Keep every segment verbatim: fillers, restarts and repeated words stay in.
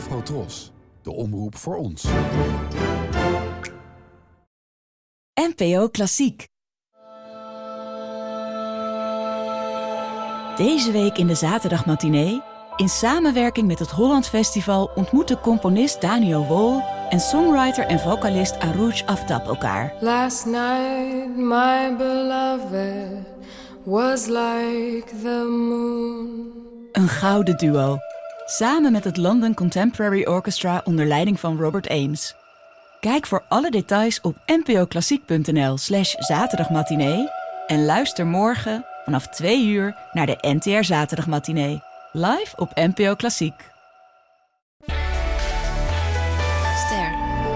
Afrotros, de omroep voor ons. N P O Klassiek. Deze week in de zaterdagmatinee, in samenwerking met het Holland Festival, ontmoeten componist Daniel Wol en songwriter en vocalist Arouj Aftab elkaar. Last night my beloved was like the moon. Een gouden duo, samen met het London Contemporary Orchestra onder leiding van Robert Ames. Kijk voor alle details op npoklassiek.nl slash zaterdagmatinee en luister morgen vanaf twee uur naar de N T R Zaterdagmatinee. Live op N P O Klassiek. Ster.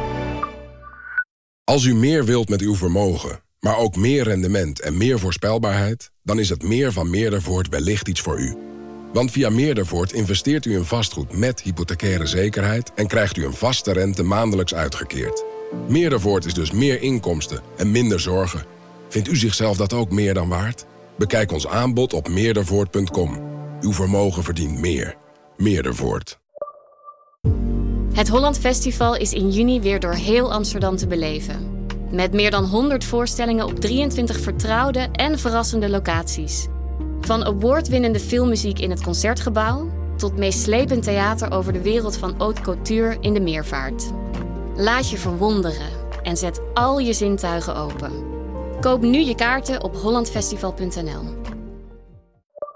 Als u meer wilt met uw vermogen, maar ook meer rendement en meer voorspelbaarheid, dan is het meer van Meerdervoort wellicht iets voor u. Want via Meerdervoort investeert u in vastgoed met hypothecaire zekerheid en krijgt u een vaste rente maandelijks uitgekeerd. Meerdervoort is dus meer inkomsten en minder zorgen. Vindt u zichzelf dat ook meer dan waard? Bekijk ons aanbod op meerdervoort punt com. Uw vermogen verdient meer. Meerdervoort. Het Holland Festival is in juni weer door heel Amsterdam te beleven. Met meer dan honderd voorstellingen op drieëntwintig vertrouwde en verrassende locaties. Van awardwinnende filmmuziek in het Concertgebouw tot meeslepend theater over de wereld van haute couture in de Meervaart. Laat je verwonderen en zet al je zintuigen open. Koop nu je kaarten op hollandfestival punt n l.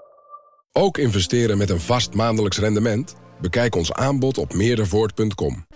Ook investeren met een vast maandelijks rendement? Bekijk ons aanbod op meerdervoort punt com.